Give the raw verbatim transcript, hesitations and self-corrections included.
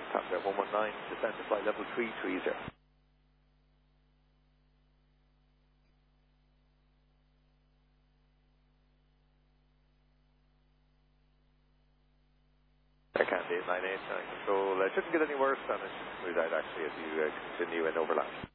Top there, one one nine, descend to flight level three three zero. I can't do nine eight nine control. I shouldn't get any worse than it. Smooth out actually as you uh, continue in overland.